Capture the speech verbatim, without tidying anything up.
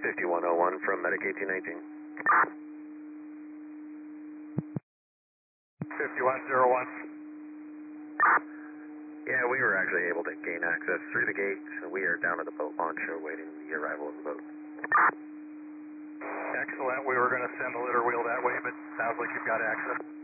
fifty-one oh one from Medic eighteen nineteen. fifty-one oh one. Yeah, we were actually able to gain access through the gate, so we are down at the boat launch awaiting the arrival of the boat. Excellent. We were going to send a litter wheel that way, but sounds like you've got access.